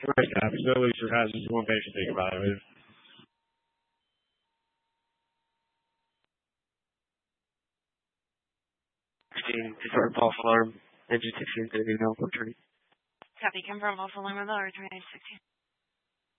Right, guys. Still Looser has just one patient think about it. To start false alarm. Engine 16 to the Alpha Tree. Copy, confirm false alarm on the R2816.